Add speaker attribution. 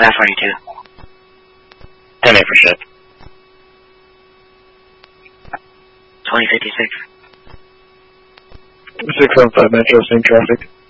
Speaker 1: 542.
Speaker 2: 10-8 for ship.
Speaker 1: 2056.
Speaker 3: 615 Metro, same traffic.